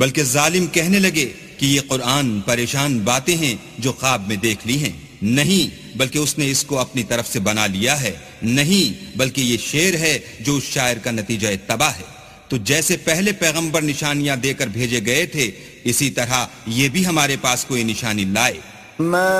बल्कि जालिम कहने लगे कि ये कुरान परेशान बातें हैं जो ख्वाब में देख ली हैं। नहीं, बल्कि उसने इसको अपनी तरफ से बना लिया है। नहीं, बल्कि ये शेर है जो उस शायर का नतीजा तबाह है। तो जैसे पहले पैगंबर निशानियां देकर भेजे गए थे, इसी तरह ये भी हमारे पास कोई निशानी लाए।